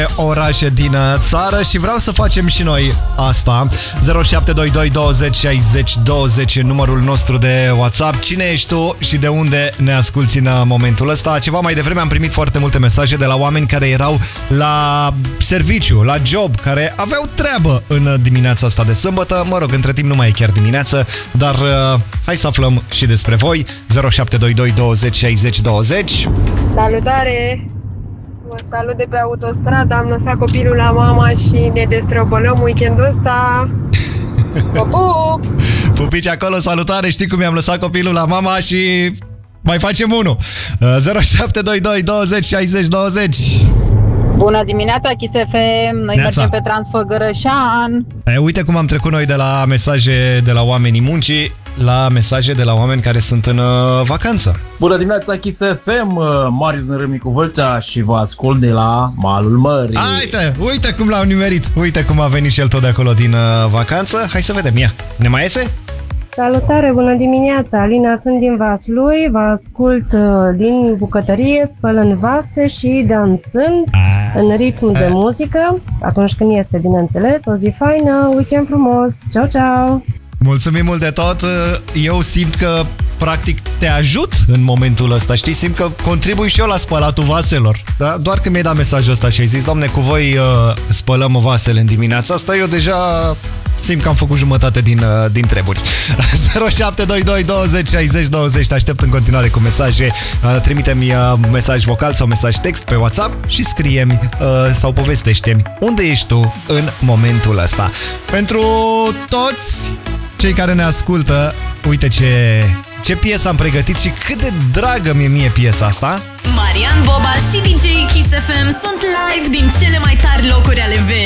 orașe din țară și vreau să facem și noi asta. 0722 20 60 20, numărul nostru de WhatsApp. Cine ești tu și de unde ne asculti în momentul ăsta? Ceva mai devreme am primit foarte multe mesaje de la oameni care erau la serviciu, la job, care aveau treabă în dimineața asta de sâmbătă. Mă rog, între timp nu mai e chiar dimineață, dar hai să aflăm și despre voi. 0722 20 60 20. Salutare! Vă salut de pe autostradă, am lăsat copilul la mama și ne destrăbălăm weekendul ăsta. Pă, pup! Pupici acolo, salutare, știi cum i-am lăsat copilul la mama și mai facem unul. 0722 20 60 20. Bună dimineața, Kiss FM! Noi Neața. mergem pe Transfăgărășan. Uite cum am trecut noi de la mesaje de la oamenii muncii la mesaje de la oameni care sunt în vacanță. Bună dimineața, Kiss FM, Marius în Râmnicu Vâlcea și vă ascult de la malul mării. Uite cum l-au nimerit. Uite cum a venit și el tot de acolo din vacanță. Hai să vedem, ia. Ne mai iese? Salutare, bună dimineața! Alina, sunt din Vaslui, vă ascult din bucătărie, spălând vase și dansând în ritm de muzică, atunci când este, bineînțeles. O zi faină, weekend frumos! Ciao, ciao! Mulțumim mult de tot. Eu simt că practic te ajut în momentul ăsta, știi? Simt că contribui și eu la spălatul vaselor, da? Doar când mi-ai dat mesajul ăsta și ai zis, Doamne, cu voi spălăm vasele în dimineața asta, eu deja simt că am făcut jumătate din treburi. 0722 20 60 20. Te aștept în continuare cu mesaje. Trimite-mi mesaj vocal sau mesaj text pe WhatsApp și scrie-mi sau povestește-mi unde ești tu în momentul ăsta. Pentru toți cei care ne ascultă, uite ce piesă am pregătit și cât de dragă mi-e mie piesa asta. Marian Boba și DJ Kiss FM sunt live din cele mai tari locuri ale verii.